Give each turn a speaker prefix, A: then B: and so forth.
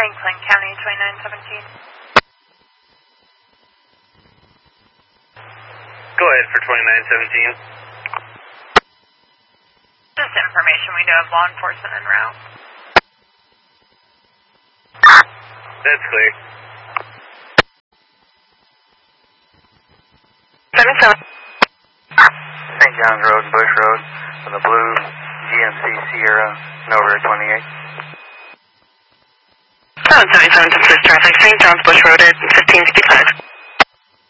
A: Franklin County 2917.
B: Go ahead for 2917.
A: Just information, we do have law enforcement en route.
B: That's clear.
A: 77.
C: St. John's Road and Bush Road with a blue GMC Sierra Nova 28.
A: 777 to Swiss traffic, St. John's Bush Road at 1555.